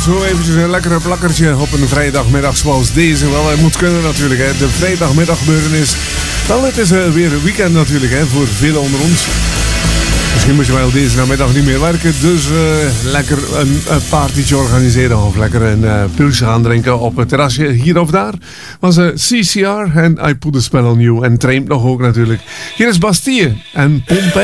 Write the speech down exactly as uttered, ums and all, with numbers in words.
zo eventjes een lekkere plakkertje op een vrijdagmiddag zoals deze. Wel, het moet kunnen natuurlijk, hè. De vrijdagmiddag gebeuren is... Wel, het is uh, weer een weekend natuurlijk, hè, voor velen onder ons. Misschien moet je wel deze namiddag niet meer werken, dus uh, lekker een, een partytje organiseren of lekker een uh, pilsje gaan drinken op het terrasje hier of daar. Was uh, C C R en I Put a Spell on You en Train nog ook natuurlijk. Hier is Bastille en Pompeii.